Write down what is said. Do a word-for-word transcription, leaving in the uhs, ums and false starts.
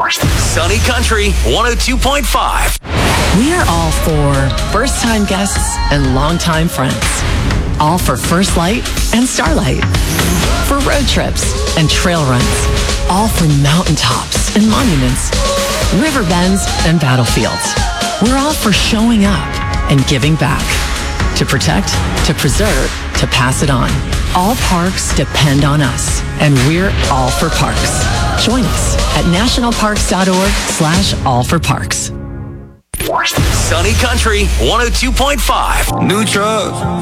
Sunny Country one oh two point five. We are all for first-time guests and longtime friends. All for First Light and Starlight. For road trips and trail runs. All for mountaintops and monuments. River bends and battlefields. We're all for showing up and giving back. To protect, to preserve, to pass it on. All parks depend on us, and we're all for parks. Join us at nationalparks.org slash all for parks. Sunny Country one oh two point five. New truck.